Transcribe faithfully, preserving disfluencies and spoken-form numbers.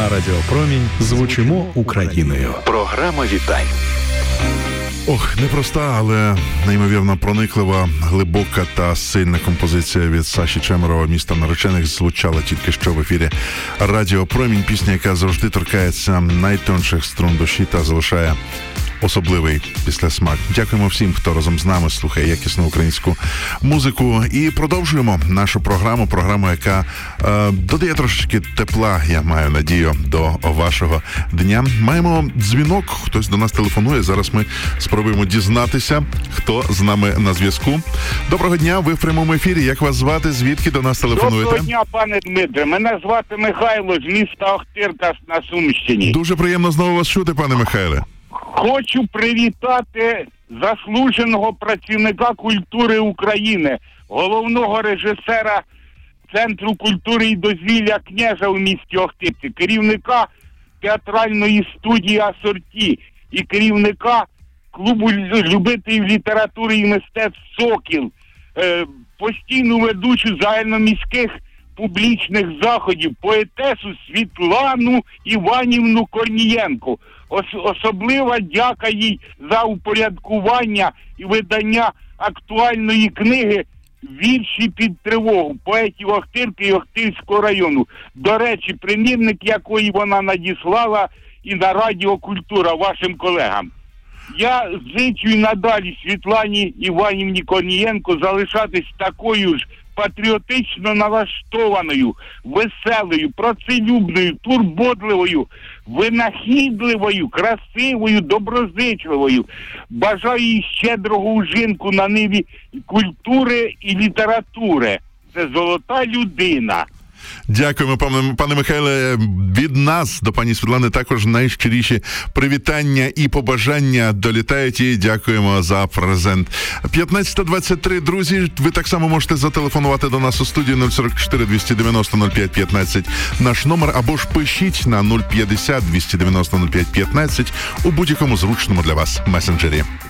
На Радіо Промінь звучимо Україною. Програма вітань. Ох, непроста, але неймовірно прониклива, глибока та сильна композиція від Саші Чемерова «Місто наречених» звучала тільки що в ефірі Радіо Промінь. Пісня, яка завжди торкається найтонших струн душі та залишає особливий післясмак. Дякуємо всім, хто разом з нами слухає якісну українську музику. І продовжуємо нашу програму, програму, яка е, додає трошечки тепла, я маю надію, до вашого дня. Маємо дзвінок, хтось до нас телефонує. Зараз ми спробуємо дізнатися, хто з нами на зв'язку. Доброго дня, ви в прямому ефірі. Як вас звати? Звідки до нас телефонуєте? Доброго дня, пане Дмитре. Мене звати Михайло з міста Охтирка на Сумщині. Дуже приємно знову вас чути, пане Михайле. Хочу привітати заслуженого працівника культури України, головного режисера Центру культури і дозвілля «Князя» у місті Охтирці, керівника театральної студії «Асорті» і керівника клубу любителів літератури і мистецтв «Сокіл», е, постійну ведучу загальноміських публічних заходів, поетесу Світлану Іванівну Корнієнко. Ос- особлива дяка їй за упорядкування і видання актуальної книги «Вірші під тривогу» поетів Охтирки і Охтирського району. До речі, примірник якої вона надіслала і на Радіо Культура вашим колегам. Я зичу і надалі Світлані Іванівні Корнієнко залишатись такою ж патріотично налаштованою, веселою, працелюбною, турботливою, винахідливою, красивою, доброзичливою. Бажаю їй щедрого ужинку на ниві культури і літератури. Це золота людина. Дякуємо, пане, пане Михайле. Від нас до пані Світлани також найщиріші привітання і побажання долітають, і дякуємо за презент. п'ятнадцята двадцять три, друзі, ви так само можете зателефонувати до нас у студію нуль сорок чотири двісті дев'яносто нуль п'ять п'ятнадцять наш номер, або ж пишіть на нуль п'ятдесят двісті дев'яносто нуль п'ять п'ятнадцять у будь-якому зручному для вас месенджері.